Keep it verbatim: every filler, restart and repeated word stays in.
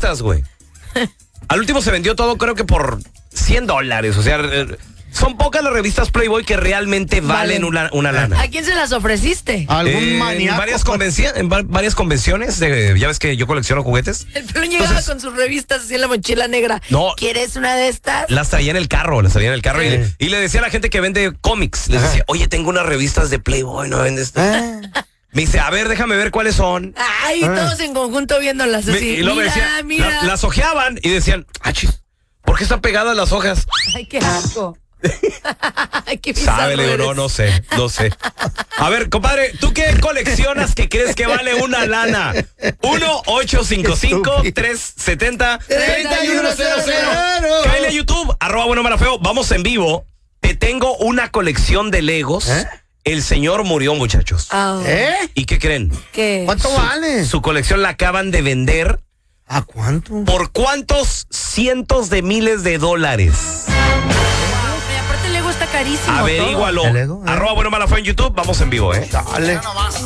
revistas, güey. Al último se vendió todo, creo que por cien dólares. O sea, son pocas las revistas Playboy que realmente valen una, una lana. ¿A quién se las ofreciste? ¿Algún Eh, maníaco? En varias, convenci- en va- varias convenciones. De, ya ves que yo colecciono juguetes. El pelón llegaba Entonces- con sus revistas así en la mochila negra. No. ¿Quieres una de estas? Las traía en el carro, las traía en el carro. Sí. Y, le, y le decía a la gente que vende cómics. Les decía, oye, tengo unas revistas de Playboy, ¿no vendes? ¿Eh? Me dice, a ver, déjame ver cuáles son. Ay, Ah. todos en conjunto viéndolas Me- así. y luego me mira, decía, mira. la- las ojeaban y decían, ah, chis, ¿por qué están pegadas las hojas? Ay, qué asco. Ay, qué Sabe, le digo, bizarro no, eres. no sé, no sé. A ver, compadre, ¿tú qué coleccionas que crees que vale una lana? uno ocho cinco cinco, tres siete cero, tres uno cero cero. Cállale a YouTube, arroba bueno mala feo. Vamos en vivo. Te tengo una colección de Legos. ¿Eh? El señor murió, muchachos. Ah, ¿Eh? ¿Y qué creen? ¿Qué? ¿Cuánto vale? Su colección la acaban de vender. ¿A cuánto? ¿Por cuántos cientos de miles de dólares? Wow, y aparte el Lego está carísimo. Averígualo. ¿El Lego? ¿Eh? Arroba bueno mala feo en YouTube. Vamos en vivo, ¿eh? Dale.